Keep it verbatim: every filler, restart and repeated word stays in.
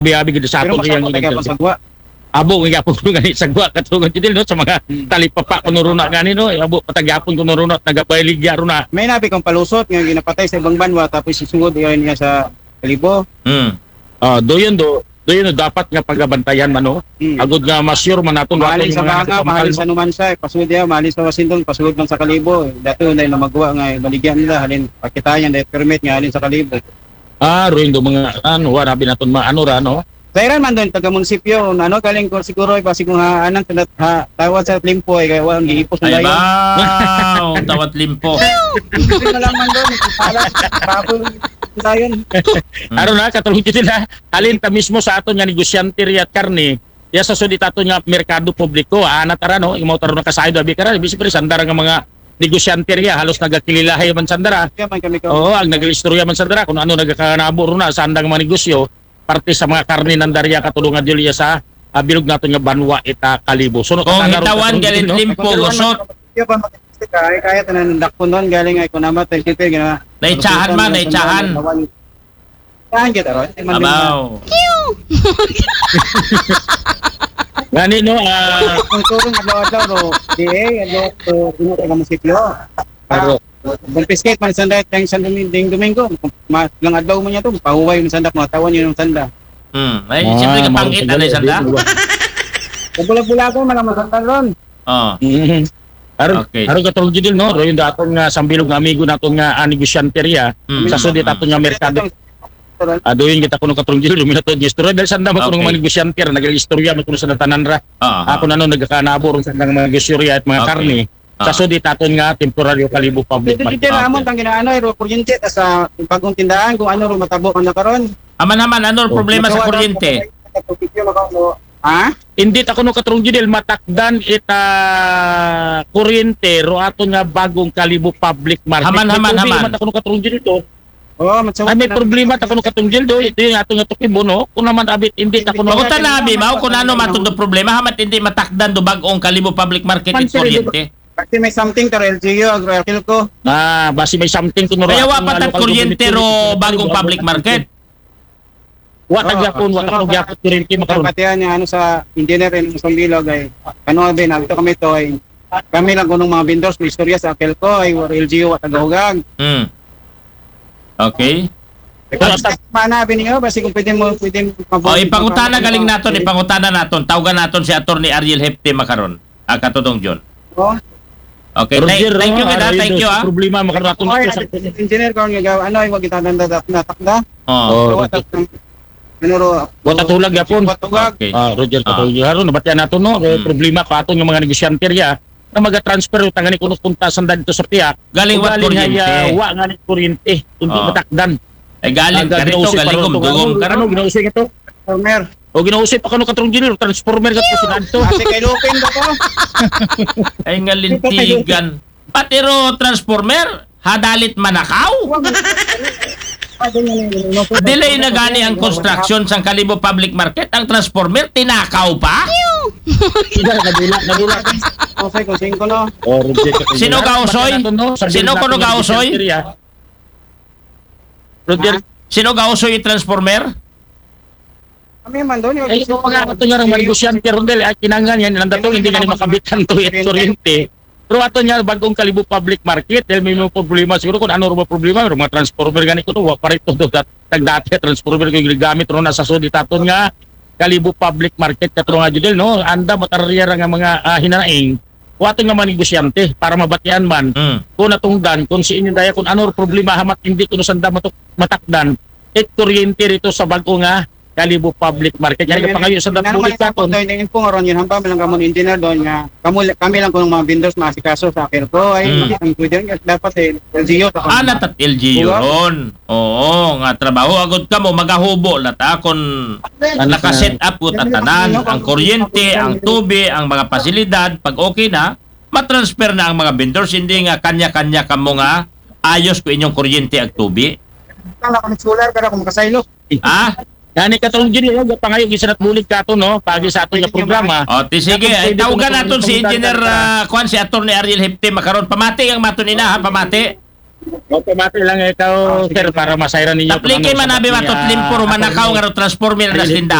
biyabi gid sa Pero aton iyang masakot taga pasagwa. abo nga po gani sagwa katulad dito no sa mga talipapa kuno runa gani no abo patagyapon kuno runa nagabayligya runa. May nabi kong palusot nga ginapatay sa ibang banwa tapos isungod iyon niya sa Kalibo. Mm. Ah, doyon do doyon do dapat nga pagabantayan man no. Hmm. Agud nga ma-sure man naton Mahalin sa Banga, mahalin sa Numansay, pasud ya, mahalin sa Washington, pasud man sa Kalibo. Dato na lumagwa nga baligyan nila halin pakitayan dahil permit nga halin sa Kalibo. Ah, roin do mga ano wala naton maano ra no. Sa Iran man doon, taga-munisipyo, ano, galing ko siguro, ay pasig kung ha, anang tanat, ha, tawad sa limpo, ay kaya walang giipos na Ay dayon. ba, tawat limpo. Hindi na lang man doon, pala, baboy, dayon. Aron na katulad nila halin ta mismo sa aton nga negosyante at karne ya sa sudit aton nga merkado publiko ana tara no imo taro na kasayod abi kara bisip sandara nga mga negosyante riya halos nagakililahay man sandara. Kaya man kami ko. Oo, ang nag-istorya man sandara kung ano nagkakanabo ro na sa andang mga negosyo parte sa mga karne ng darya katulungan dilya sa uh, bilog naton nga banwa ita Kalibo. Sunod Kung hitawan galing limpo gusot, Kaya pa mag-istik ka, ay kaya tanan dakpon doon, galing ay kunamat, ay siyempre, gina. naitsahan man, naitsahan. Saan kita ron? Abaw. Gani no ah Kung turong adlaw-adlaw, no, di eh, adlaw, to, sino taga munisipyo. Aro. Confiscate man sanda tayong San Domingo, Domingo. Mas lang adlaw mo niya to, pahuway mo sanda, mga tawan niyo ng sanda. Hmm, ay siyempre kapangit ano yung sanda? Kabula-bula ko, malang masaktan ron. Oh. Mhm. Aron Okay. aron katulog dil no royon daton nga sambilog nga amigo naton nga uh, negosyante riya Mm. sa sudit aton nga merkado. Adoyon kita kuno katulog dil dumi naton istorya dahil sanda man kuno Okay. mga negosyante ra nagistorya man kuno sa tanan ra. Ah. Ako na no nagkanabo ron sa mga negosyorya at mga Okay. karne. Ah. Sa sudit aton nga temporaryo Kalibo public Dito market. dito na amon tang ginaano ay kuryente sa bagong tindahan kung ano ro matabo kan na karon. Aman-aman, ano ang problema sa kuryente? Ha? Hindi ta kuno katulog dil matakdan ita kuryente ro aton nga bagong Kalibo public market. Haman, haman, May tubig haman. man ta kuno katulog dil to. Oh, matsawa. Ay may problema ta kuno katulog dil do ito yung aton nga tukibo no. Kung naman abit hindi ta kuno Pagunta na abi mao kung ano matundo problema hamat hindi matakdan do bagong Kalibo Public Market it kuryente. Kasi may something taro L G U, agro ko. Ah, basi may something kuno Kaya wa aton pa nga tag local kuryente government ro bagong public market. Wa ta gyapon, wa ta kuno gyapon kuryente makaron. Kapatihan niya ano sa engineer in Sambilog ay ano ba nagto kami to ay kami lang kunong mga vendors may istorya sa Akelco ay L G U at tagahugang. Hmm. Okay. Kasi mana biniyo basi kung pwede mo pwede O ipangutana galing naton, ipangutana naton, tawagan naton si Attorney Ariel Hefte makaron. Ah, katudong John. Oh. Okay, thank, Roger, thank you ah, kita, Roger, thank you sa ah. Problema makaron aton Okay, sa engineer ko nga ano ay wag itatanda natakda. Oh. Oh, Ano ro? wa ta tulag gyapon. Patugag. Okay. Ah, Roger Ah. katulog haron nabatyan naton no eh, Hmm. problema ka aton nga mga negosyante riya na maga-transfer yung tangani kuno punta sandan dito sa tiyak. Galing wat Galing kuryente. haya, wa nga ni kuryente kundi Oh. matakdan. Ay galing Aga, karito, ginausip galing pa ron kong to. dugong Ano, karon. ginausip ito? Farmer. O ginausip pa kano katrong engineer transformer kat president to. Kasi kay Lupin ba ko? Ay nga lintigan. Pati ro transformer, hadalit manakaw. Delay na gani ang construction sa Kalibo Public Market. Ang transformer, tinakaw pa? Sila nadula nadula. Kasi kung singko no. Oh, Roger katulog. Sino gausoy? Sino ko no gausoy? Roger, Sino gausoy yung transformer? Kami man doon ay ito mga ato nga mga negosyante rondel ay kinangan yan nang datong hindi gani makabitan to it kuryente. Pero ato nga bagong Kalibo Public Market dahil may mga problema siguro kung ano ro problema ro mga transformer gani ko to wa pa rito do dat tagdati transformer ko gigamit ro na sa sudit aton nga Kalibo Public Market katro nga judel no anda matarya nga mga uh, hinanaing wato nga mga negosyante para mabatian man Hmm. kung natungdan kung si inyo daya kung ano ro problema hamat hindi kuno sanda matuk matakdan it kuryente rito sa bago nga Kalibo Public Market yan pangayo sa dapulit katon. Doon po nga ron yun hampam lang kamon engineer doon nga kami kami lang kunong mga vendors masikaso sa Akelco ay Mm. ang pwede nga dapat eh L G U sa Ah, natat L G U ron. Oo, nga trabaho. Agad ka mo, magahubo na ta kung nakaset up ko tatanan, ang kuryente, ang tubi, ang mga pasilidad, pag okay na, matransfer na ang mga vendors, hindi nga kanya-kanya ka mo nga ayos ko inyong kuryente at tubi. Kala ko solar pero kung makasaylo. Ah? Yani katong gini yo pangayo gisanat bulig kato no pagi sa ato nga programa. O, ti sige, ay tawagan natin si Engineer uh, Kwan, si Attorney Ariel Hepte, makaroon pamati ang mato nina, ha, pamati. Automatic lang ikaw, sir, para masayran ninyo. Taplikin man nabi matutlim puro manakaw nga ro transformer na sinda.